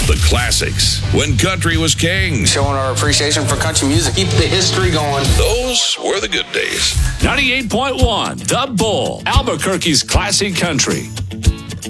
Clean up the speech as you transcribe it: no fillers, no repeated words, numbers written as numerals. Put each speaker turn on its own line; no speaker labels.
The classics, when country was king.
Showing our appreciation for country music. Keep the history going.
Those were the good days.
98.1, The Bull, Albuquerque's classic country.